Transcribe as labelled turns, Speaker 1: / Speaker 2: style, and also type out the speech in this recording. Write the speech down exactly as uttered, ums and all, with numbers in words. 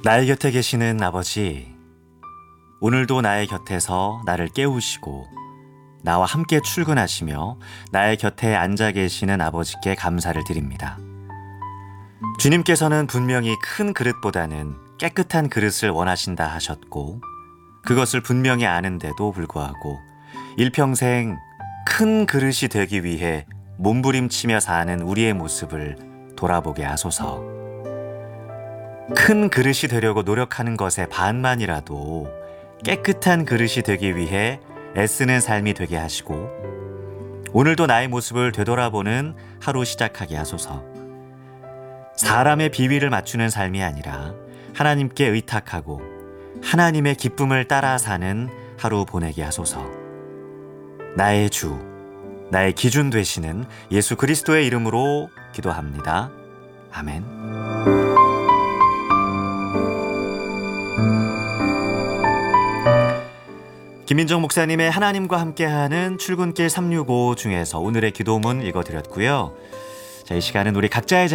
Speaker 1: 나의 곁에 계시는 아버지, 오늘도 나의 곁에서 나를 깨우시고 나와 함께 출근하시며 나의 곁에 앉아 계시는 아버지께 감사를 드립니다. 주님께서는 분명히 큰 그릇보다는 깨끗한 그릇을 원하신다 하셨고, 그것을 분명히 아는데도 불구하고 일평생 큰 그릇이 되기 위해 몸부림치며 사는 우리의 모습을 돌아보게 하소서. 큰 그릇이 되려고 노력하는 것의 반만이라도 깨끗한 그릇이 되기 위해 애쓰는 삶이 되게 하시고, 오늘도 나의 모습을 되돌아보는 하루 시작하게 하소서. 사람의 비위를 맞추는 삶이 아니라 하나님께 의탁하고 하나님의 기쁨을 따라 사는 하루 보내게 하소서. 나의 주, 나의 기준 되시는 예수 그리스도의 이름으로 기도합니다. 아멘. 김민정 목사님의 하나님과 함께하는 출근길 삼육오 중에서 오늘의 기도문 읽어드렸고요. 자, 이 시간은 우리 각자의